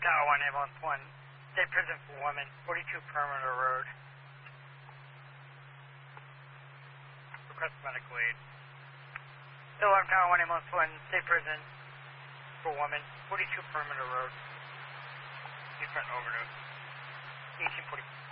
Tower 1, Ambulance 1, State Prison for Women, 42 Perimeter Road. Request medical aid. Alarm Tower 1, Ambulance 1, State Prison for Women, 42 Perimeter Road. Different overdose. 1840.